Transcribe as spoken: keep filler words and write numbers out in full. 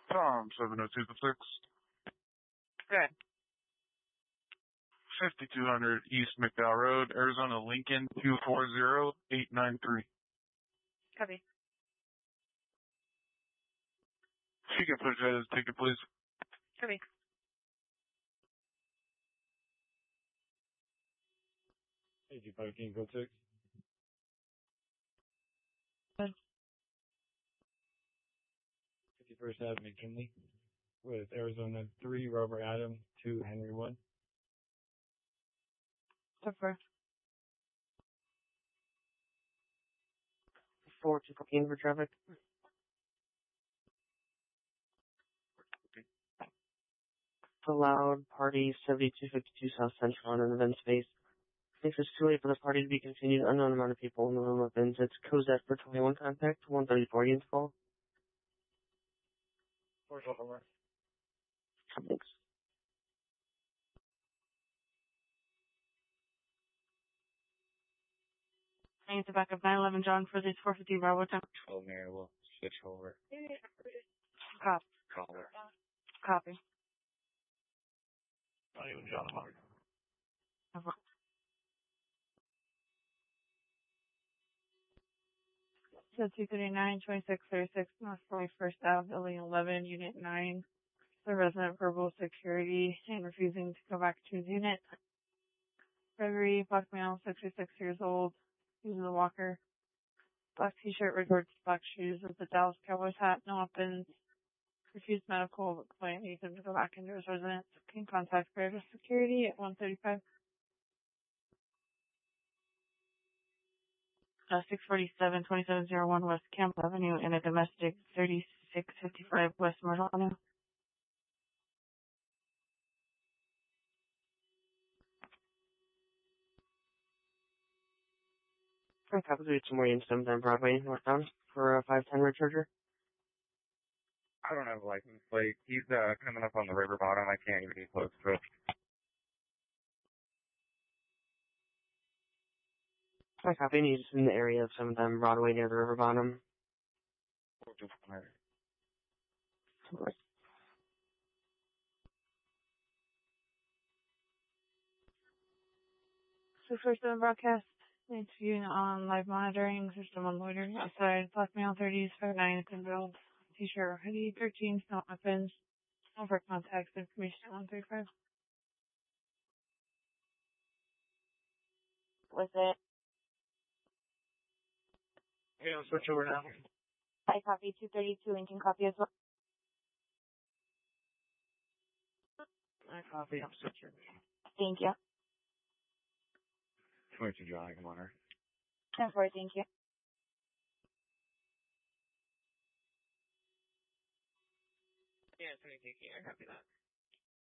Tom, seven oh two to six. Good. fifty-two hundred East McDowell Road, Arizona, Lincoln, two four zero eight nine three. Copy. If you can put that as a ticket, please. Copy. Eighty five King Code six. Good. Fifty First Avenue, McKinley, with Arizona three, Robert Adam, two, Henry one. Prefer. Four to fourteen for traffic. Allowed party seventy-two fifty-two South Central on an event space. If it's too late for the party to be continued, unknown amount of people in the room opens. It's Cosette for twenty-one contact, one thirty-four units call. Four over. Thanks. I need to back up nine eleven John for this four fifty Bravo time. twelve Mary will switch over. Copy. Caller. Copy. Not even John Howard. Over. So two thirty-nine, twenty-six thirty-six North forty-first Avenue, Building eleven, Unit nine. The resident verbal security and refusing to go back to his unit. Gregory, black male, sixty-six years old, using the walker. Black t-shirt, red shorts, black shoes with the Dallas Cowboys hat, no weapons. Refused medical, but client needs him to go back into his residence. Can contact Greater Security at one thirty-five. Uh, six forty-seven, twenty-seven oh one West Camp Avenue and a domestic thirty-six fifty-five West Myrtle Avenue. Frank happens to be two more units on Broadway, northbound, for a five ten red charger. I don't have a license plate. He's uh, coming up on the river bottom. I can't even get close to it. I copy, and he's in the area of seven ten Broadway near the river bottom. So first on broadcast, interviewing on live monitoring, system on loitering outside, black male thirties, five nine, thin build, t-shirt, hoodie, thirteen, not weapons, over contacts, information at one thirty-five. Was it? Yeah, I'll switch over now. I copy two thirty-two and can copy as well. I copy, I'm switching. Thank you. twenty-two John, come on her. ten four, thank you. Yeah, twenty-two, I copy that.